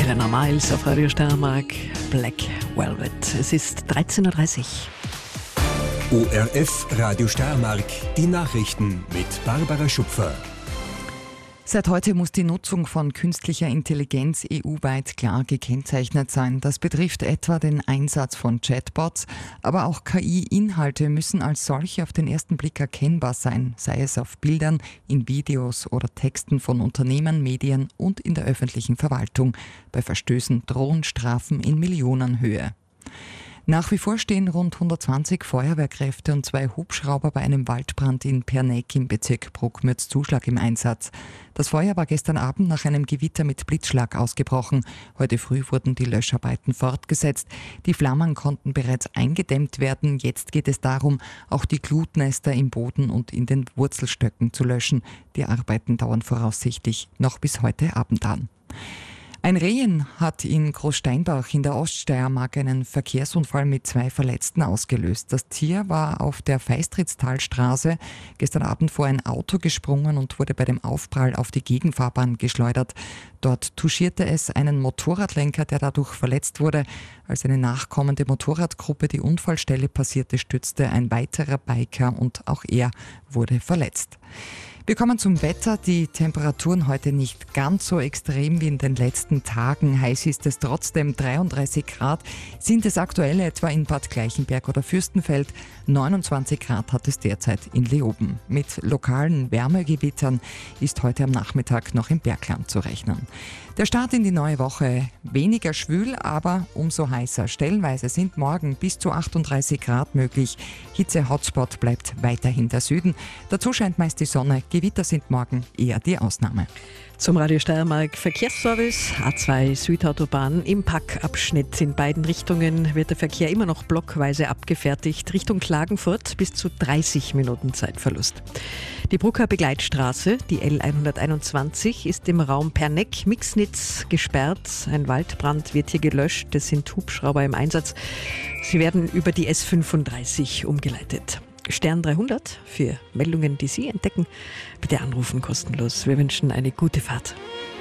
Helena Miles auf Radio Steiermark, Black Velvet. Es ist 13.30 Uhr. ORF Radio Steiermark, die Nachrichten mit Barbara Schupfer. Seit heute muss die Nutzung von künstlicher Intelligenz EU-weit klar gekennzeichnet sein. Das betrifft etwa den Einsatz von Chatbots, aber auch KI-Inhalte müssen als solche auf den ersten Blick erkennbar sein, sei es auf Bildern, in Videos oder Texten von Unternehmen, Medien und in der öffentlichen Verwaltung. Bei Verstößen drohen Strafen in Millionenhöhe. Nach wie vor stehen rund 120 Feuerwehrkräfte und 2 Hubschrauber bei einem Waldbrand in Perneck im Bezirk Bruckmürz-Zuschlag im Einsatz. Das Feuer war gestern Abend nach einem Gewitter mit Blitzschlag ausgebrochen. Heute früh wurden die Löscharbeiten fortgesetzt. Die Flammen konnten bereits eingedämmt werden. Jetzt geht es darum, auch die Glutnester im Boden und in den Wurzelstöcken zu löschen. Die Arbeiten dauern voraussichtlich noch bis heute Abend an. Ein Rehen hat in Großsteinbach in der Oststeiermark einen Verkehrsunfall mit 2 Verletzten ausgelöst. Das Tier war auf der Feistritztalstraße gestern Abend vor ein Auto gesprungen und wurde bei dem Aufprall auf die Gegenfahrbahn geschleudert. Dort touchierte es einen Motorradlenker, der dadurch verletzt wurde. Als eine nachkommende Motorradgruppe die Unfallstelle passierte, stürzte ein weiterer Biker und auch er wurde verletzt. Wir kommen zum Wetter. Die Temperaturen heute nicht ganz so extrem wie in den letzten Tagen. Heiß ist es trotzdem. 33 Grad sind es aktuell etwa in Bad Gleichenberg oder Fürstenfeld. 29 Grad hat es derzeit in Leoben. Mit lokalen Wärmegewittern ist heute am Nachmittag noch im Bergland zu rechnen. Der Start in die neue Woche weniger schwül, aber umso heißer. Stellenweise sind morgen bis zu 38 Grad möglich. Hitze-Hotspot bleibt weiterhin der Süden. Dazu scheint meist die Sonne. Gewitter sind morgen eher die Ausnahme. Zum Radio Steiermark Verkehrsservice, A2 Südautobahn. Im Packabschnitt in beiden Richtungen wird der Verkehr immer noch blockweise abgefertigt. Richtung Klagenfurt bis zu 30 Minuten Zeitverlust. Die Brucker Begleitstraße, die L121, ist im Raum Perneck-Mixnitz gesperrt. Ein Waldbrand wird hier gelöscht. Es sind Hubschrauber im Einsatz. Sie werden über die S35 umgeleitet. Stern 300 für Meldungen, die Sie entdecken. Bitte anrufen, kostenlos. Wir wünschen eine gute Fahrt.